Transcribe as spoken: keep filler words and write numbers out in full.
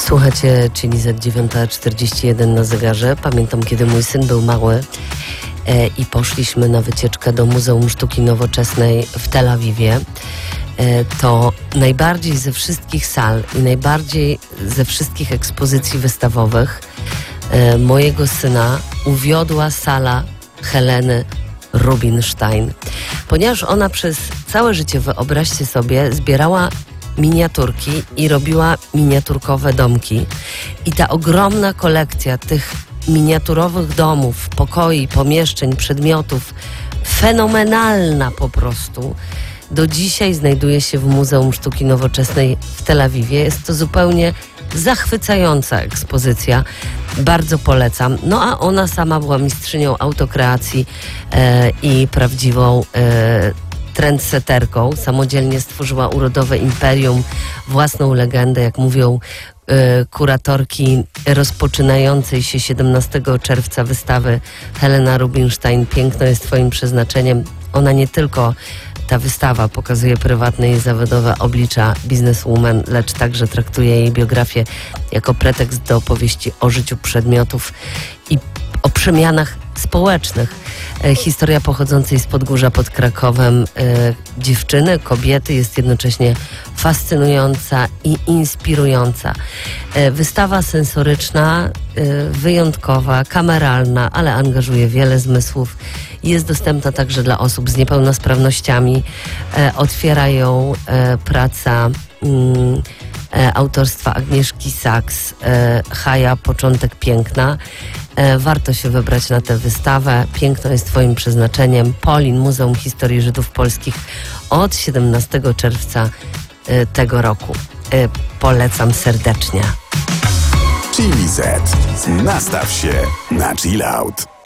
Słuchajcie, czyli za dziewiąta czterdzieści jeden na zegarze. Pamiętam, kiedy mój syn był mały e, i poszliśmy na wycieczkę do Muzeum Sztuki Nowoczesnej w Tel Awiwie. E, to najbardziej ze wszystkich sal i najbardziej ze wszystkich ekspozycji wystawowych e, mojego syna uwiodła sala Heleny Rubinstein. Ponieważ ona przez całe życie, wyobraźcie sobie, zbierała miniaturki i robiła miniaturkowe domki. I ta ogromna kolekcja tych miniaturowych domów, pokoi, pomieszczeń, przedmiotów, fenomenalna po prostu, do dzisiaj znajduje się w Muzeum Sztuki Nowoczesnej w Tel Awiwie. Jest to zupełnie zachwycająca ekspozycja. Bardzo polecam. No a ona sama była mistrzynią autokreacji e, i prawdziwą e, trendseterką. Samodzielnie stworzyła urodowe imperium, własną legendę, jak mówią y, kuratorki rozpoczynającej się siedemnastego czerwca wystawy Helena Rubinstein. Piękno jest twoim przeznaczeniem. Ona nie tylko, ta wystawa pokazuje prywatne i zawodowe oblicza bizneswoman, lecz także traktuje jej biografię jako pretekst do opowieści o życiu przedmiotów i o przemianach społecznych. E, historia pochodzącej z Podgórza pod Krakowem e, dziewczyny, kobiety jest jednocześnie fascynująca i inspirująca. E, wystawa sensoryczna, e, wyjątkowa, kameralna, ale angażuje wiele zmysłów. Jest dostępna także dla osób z niepełnosprawnościami. E, otwiera ją e, praca mm, e, autorstwa Agnieszki Saks, e, Haja, Początek piękna. E, warto się wybrać na tę wystawę. Piękno jest twoim przeznaczeniem. Polin, Muzeum Historii Żydów Polskich od siedemnastego czerwca e, tego roku. E, polecam serdecznie. Chili Z. Nastaw się na chill out.